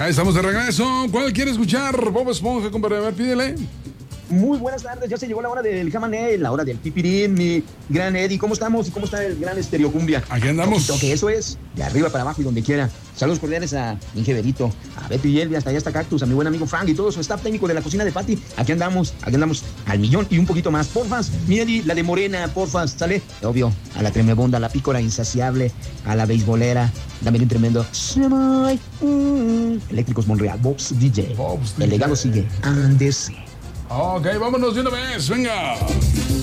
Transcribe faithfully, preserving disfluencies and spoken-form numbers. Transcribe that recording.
Ahí estamos de regreso. ¿Cuál quiere escuchar? Bob Esponja, compadre. A ver, pídele. Muy buenas tardes, ya se llegó la hora del Jamané, la hora del Pipirín, mi gran Eddie. ¿Cómo estamos? ¿Y cómo está el gran Estereocumbia? Aquí andamos. Poquito, que eso es, de arriba para abajo y donde quiera. Saludos cordiales a Inge Berito, a Beto y Elvia, hasta allá está Cactus, a mi buen amigo Frank y todo su staff técnico de la cocina de Pati. Aquí andamos, aquí andamos al millón y un poquito más. Porfas, mi Eddie, la de Morena, porfas, ¿sale? Obvio, a la tremebunda, a la pícora insaciable, a la beisbolera, dame un tremendo. Mm, Eléctricos Monreal, Bob's D J. Bob's el D J. legado sigue, Andes. Ok, vámonos de una vez, venga.